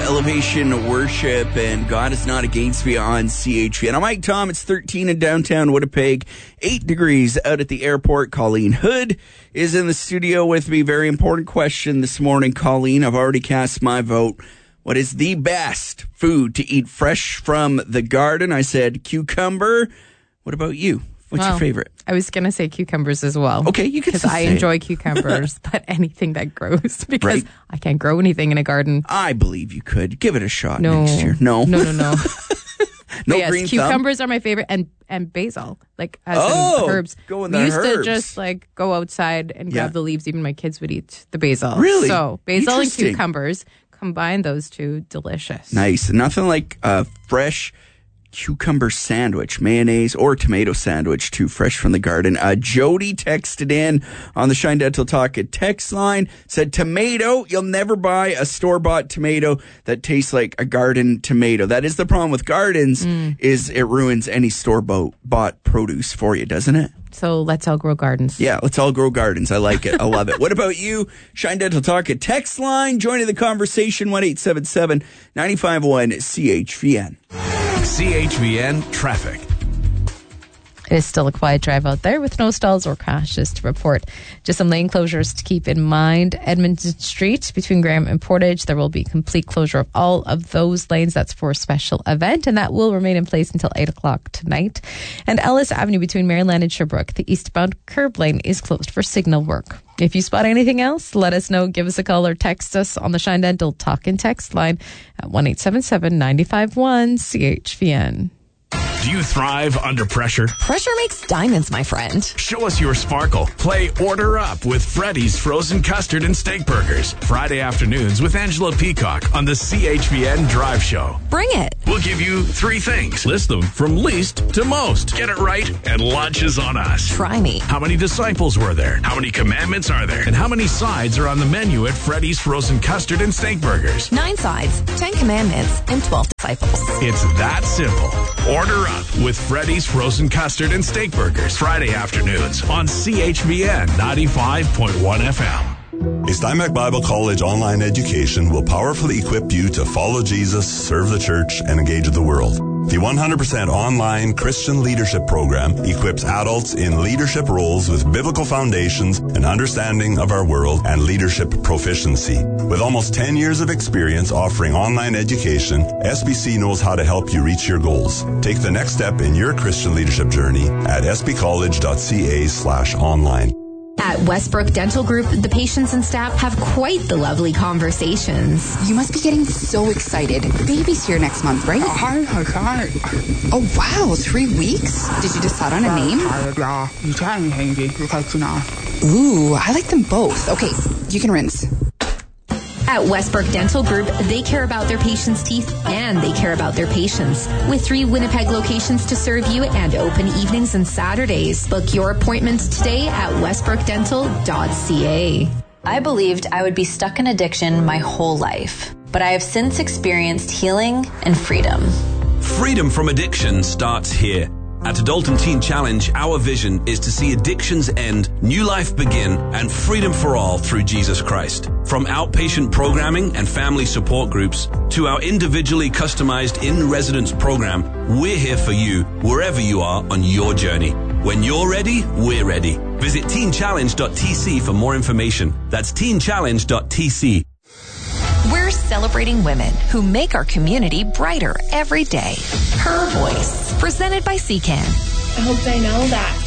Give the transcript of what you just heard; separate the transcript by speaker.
Speaker 1: Elevation Worship and God is Not Against Me on CHVN. I'm Mike Tom. It's 13 in downtown Winnipeg, 8 degrees out at the airport. Colleen Hood is in the studio with me. Very important question this morning, Colleen. I've already cast my vote. What is the best food to eat fresh from the garden? I said cucumber. What about you? What's your favorite?
Speaker 2: I was going to say cucumbers as well.
Speaker 1: Okay, you can say.
Speaker 2: Because I enjoy cucumbers, but anything that grows. Because I can't grow anything in a garden.
Speaker 1: I believe you could. Give it a shot next year. No.
Speaker 2: No, yes,
Speaker 1: green
Speaker 2: cucumbers
Speaker 1: thumb?
Speaker 2: are my favorite. And basil. Like, as in herbs.
Speaker 1: Go in the
Speaker 2: We used
Speaker 1: herbs.
Speaker 2: to just, go outside and grab the leaves. Even my kids would eat the basil.
Speaker 1: Really?
Speaker 2: So, basil and
Speaker 1: Interesting.
Speaker 2: cucumbers. Combine those two. Delicious.
Speaker 1: Nice. Nothing like a fresh cucumber sandwich, mayonnaise or tomato sandwich too, fresh from the garden. Jody texted in on the Shine Dental Talk text line, said tomato, you'll never buy a store-bought tomato that tastes like a garden tomato. That is the problem with gardens, is it ruins any store-bought produce for you, doesn't it?
Speaker 2: So let's all grow gardens.
Speaker 1: Yeah, let's all grow gardens. I like it. I love it. What about you? Shine Dental Talk text line, joining the conversation, 1-877-951-CHVN.
Speaker 3: CHVN Traffic.
Speaker 2: It is still a quiet drive out there with no stalls or crashes to report. Just some lane closures to keep in mind. Edmonton Street between Graham and Portage, there will be complete closure of all of those lanes. That's for a special event, and that will remain in place until 8 o'clock tonight. And Ellis Avenue between Maryland and Sherbrooke, the eastbound curb lane is closed for signal work. If you spot anything else, let us know. Give us a call or text us on the Shine Dental Talk and text line at 1-877-951-CHVN.
Speaker 3: Do you thrive under pressure?
Speaker 4: Pressure makes diamonds, my friend.
Speaker 3: Show us your sparkle. Play Order Up with Freddy's Frozen Custard and Steak Burgers. Friday afternoons with Angela Peacock on the CHVN Drive Show.
Speaker 4: Bring it.
Speaker 3: We'll give you 3 things. List them from least to most. Get it right, and lunch is on us.
Speaker 4: Try me.
Speaker 3: How many disciples were there? How many commandments are there? And how many sides are on the menu at Freddy's Frozen Custard and Steak Burgers?
Speaker 4: 9 sides, 10 commandments, and 12 disciples.
Speaker 3: It's that simple. Order up with Freddy's Frozen Custard and Steak Burgers. Friday afternoons on CHVN 95.1 FM.
Speaker 5: A Steinbeck Bible College online education will powerfully equip you to follow Jesus, serve the church, and engage with the world. The 100% online Christian leadership program equips adults in leadership roles with biblical foundations and understanding of our world and leadership proficiency. With almost 10 years of experience offering online education, SBC knows how to help you reach your goals. Take the next step in your Christian leadership journey at sbcollege.ca/online.
Speaker 6: At Westbrook Dental Group, the patients and staff have quite the lovely conversations.
Speaker 7: You must be getting so excited. Baby's here next month, right? Oh, wow, 3 weeks? Did you decide on a name? Ooh, I like them both. Okay, you can rinse.
Speaker 6: At Westbrook Dental Group, they care about their patients' teeth and they care about their patients. With 3 Winnipeg locations to serve you and open evenings and Saturdays. Book your appointments today at westbrookdental.ca.
Speaker 8: I believed I would be stuck in addiction my whole life, but I have since experienced healing and freedom.
Speaker 9: Freedom from addiction starts here. At Adult and Teen Challenge, our vision is to see addictions end, new life begin, and freedom for all through Jesus Christ. From outpatient programming and family support groups to our individually customized in-residence program, we're here for you wherever you are on your journey. When you're ready, we're ready. Visit teenchallenge.tc for more information. That's teenchallenge.tc.
Speaker 4: We're celebrating women who make our community brighter every day. Her Voice, presented by CCAN.
Speaker 10: I hope they know that